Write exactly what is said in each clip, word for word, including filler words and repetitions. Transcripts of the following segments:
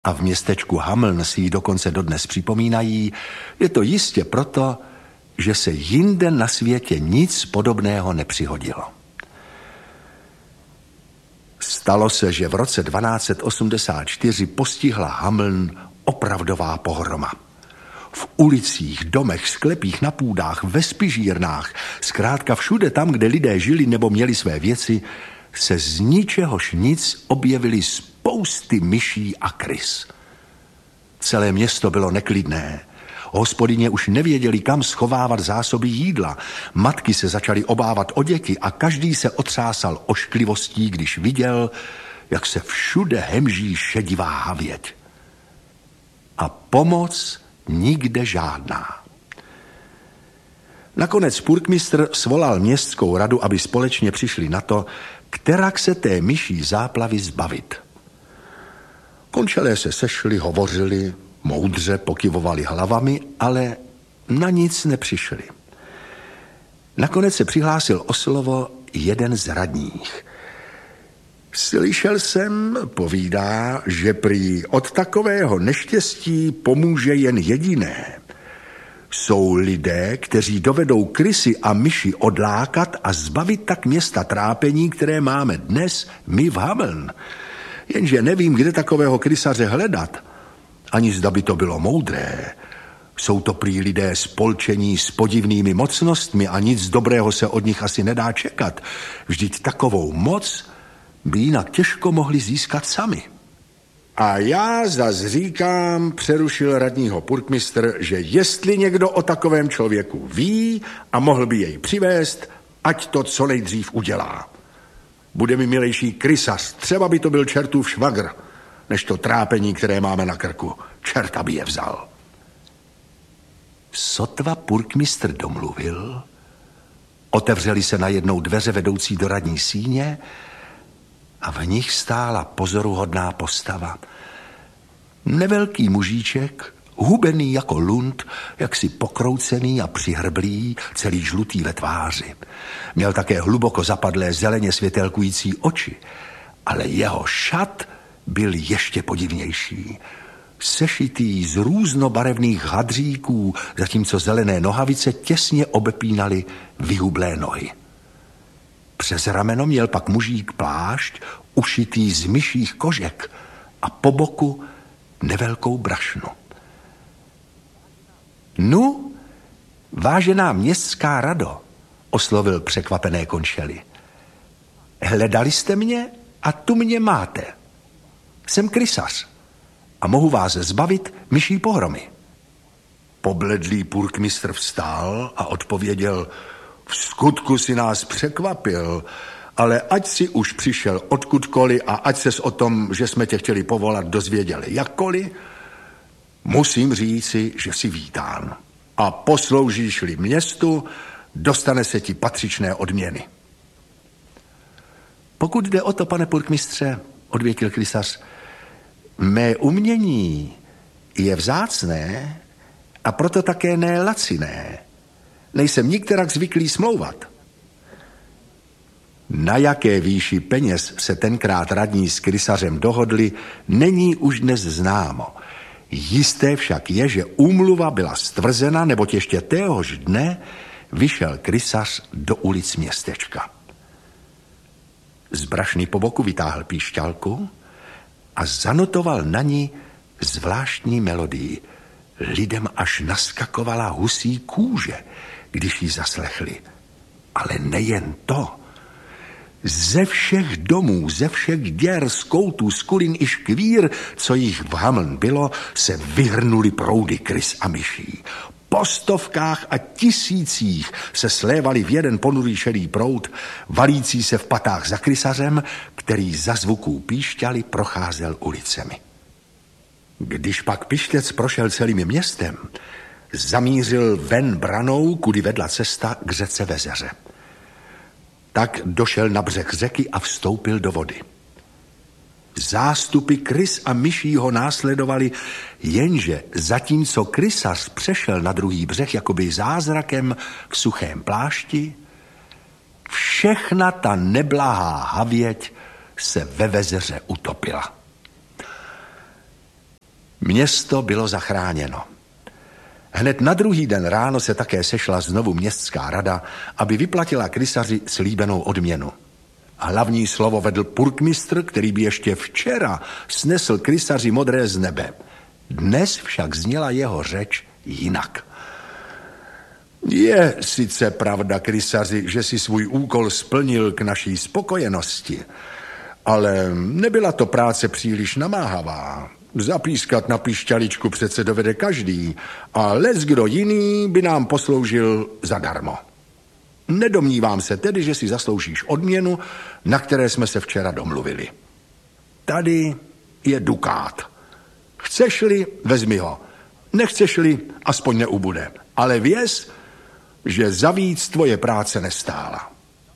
a v městečku Hameln si ji dokonce dodnes připomínají, je to jistě proto, že se jinde na světě nic podobného nepřihodilo. Stalo se, že v roce dvanáct set osmdesát čtyři postihla Hameln opravdová pohroma. V ulicích, domech, sklepích, na půdách, ve spižírnách, zkrátka všude tam, kde lidé žili nebo měli své věci, se z ničehož nic objevily spousty myší a krys. Celé město bylo neklidné. Hospodyně už nevěděli, kam schovávat zásoby jídla. Matky se začaly obávat o děti a každý se otřásal ošklivostí, když viděl, jak se všude hemží šedivá havěť. A pomoc nikde žádná. Nakonec purkmistr svolal městskou radu, aby společně přišli na to, kterak se té myší záplavy zbavit. Končelé se sešli, hovořili, moudře pokyvovali hlavami, ale na nic nepřišli. Nakonec se přihlásil o slovo jeden z radních. Slyšel jsem, povídá, že prý od takového neštěstí pomůže jen jediné. Jsou lidé, kteří dovedou krysy a myši odlákat a zbavit tak města trápení, které máme dnes my v Hameln. Jenže nevím, kde takového krysaře hledat. Ani zda by to bylo moudré. Jsou to prý lidé spolčení s podivnými mocnostmi a nic dobrého se od nich asi nedá čekat. Vždyť takovou moc by jinak těžko mohli získat sami. A já zas říkám, přerušil radního purkmistr, že jestli někdo o takovém člověku ví a mohl by jej přivést, ať to co nejdřív udělá. Bude mi milejší krysař, třeba by to byl čertův švagr, než to trápení, které máme na krku. Čert, aby je vzal. Sotva purkmistr domluvil, otevřeli se najednou dveře vedoucí do radní síně a v nich stála pozoruhodná postava. Nevelký mužíček, hubený jako lund, jaksi pokroucený a přihrblý, celý žlutý ve tváři. Měl také hluboko zapadlé zeleně světelkující oči, ale jeho šat byl ještě podivnější. Sešitý z různobarevných hadříků, zatímco zelené nohavice těsně obepínaly vyhublé nohy. Přes rameno měl pak mužík plášť ušitý z myších kožek a po boku nevelkou brašnu. Nu, vážená městská rado, oslovil překvapené končely. Hledali jste mě a tu mě máte. Jsem krysař a mohu vás zbavit myší pohromy. Pobledlý purkmistr vstál a odpověděl: v skutku si nás překvapil, ale ať si už přišel odkudkoliv a ať ses o tom, že jsme tě chtěli povolat, dozvěděli jakkoliv, musím říci, že jsi vítán. A posloužíš-li městu, dostane se ti patřičné odměny. Pokud jde o to, pane purkmistře, odvětil krysař, mé umění je vzácné a proto také ne laciné. Nejsem nikterak zvyklý smlouvat. Na jaké výši peněz se tenkrát radní s krysařem dohodli, není už dnes známo. Jisté však je, že úmluva byla stvrzena, neboť ještě téhož dne vyšel krysař do ulic městečka. Z brašny po boku vytáhl píšťalku a zanotoval na ní zvláštní melodii. Lidem až naskakovala husí kůže, když ji zaslechli. Ale nejen to. Ze všech domů, ze všech děr, z koutů, z kulin i škvír, co jich v Hameln bylo, se vyhrnuli proudy krys a myší. Po stovkách a tisících se slévali v jeden ponurý šedý proud, valící se v patách za krysařem, který za zvuků píšťaly procházel ulicemi. Když pak pištěc prošel celým městem, zamířil ven branou, kudy vedla cesta k řece Vezeře. Tak došel na břeh řeky a vstoupil do vody. Zástupy krys a myší ho následovali, jenže zatímco krysař přešel na druhý břeh jakoby zázrakem k suchém plášti, všechna ta neblahá havěť se ve Vezeře utopila. Město bylo zachráněno. Hned na druhý den ráno se také sešla znovu městská rada, aby vyplatila krysaři slíbenou odměnu. Hlavní slovo vedl purkmistr, který by ještě včera snesl krysaři modré z nebe. Dnes však zněla jeho řeč jinak. Je sice pravda, krysaři, že si svůj úkol splnil k naší spokojenosti, ale nebyla to práce příliš namáhavá. Zapískat na pišťaličku přece dovede každý a leckdo jiný by nám posloužil zadarmo. Nedomnívám se tedy, že si zasloužíš odměnu, na které jsme se včera domluvili. Tady je dukát. Chceš-li, vezmi ho. Nechceš-li, aspoň neubude. Ale věz, že za víc tvoje práce nestála.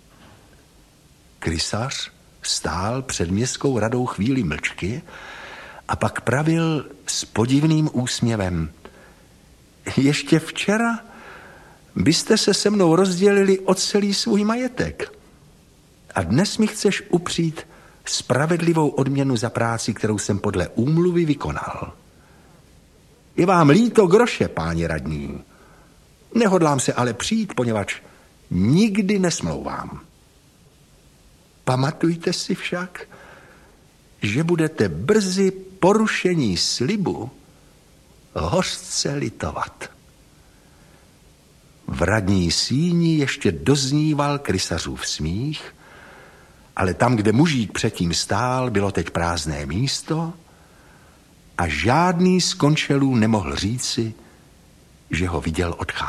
Krysař stál před městskou radou chvíli mlčky a pak pravil s podivným úsměvem. Ještě včera byste se se mnou rozdělili o celý svůj majetek. A dnes mi chceš upřít spravedlivou odměnu za práci, kterou jsem podle úmluvy vykonal. Je vám líto groše, páni radní. Nehodlám se ale přijít, poněvadž nikdy nesmlouvám. Pamatujte si však, že budete brzy porušení slibu hořce litovat. V radní síni ještě dozníval krysařův smích, ale tam, kde mužík předtím stál, bylo teď prázdné místo a žádný z končelů nemohl říci, že ho viděl odcházet.